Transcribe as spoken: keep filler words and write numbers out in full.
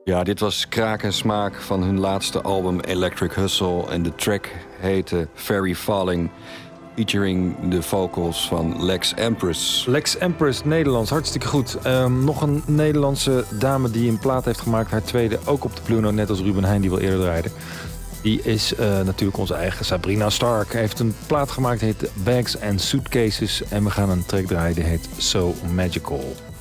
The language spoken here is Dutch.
Ja, dit was kraak en smaak van hun laatste album Electric Hustle. En de track heette Fairy Falling, featuring de vocals van Lex Empress. Lex Empress, Nederlands, hartstikke goed. Um, nog een Nederlandse dame die een plaat heeft gemaakt. Haar tweede, ook op de Blue Note, net als Ruben Heijn, die wil eerder draaien. Die is uh, natuurlijk onze eigen Sabrina Stark. Hij heeft een plaat gemaakt, die heet Bags and Suitcases. En we gaan een track draaien, die heet So Magical.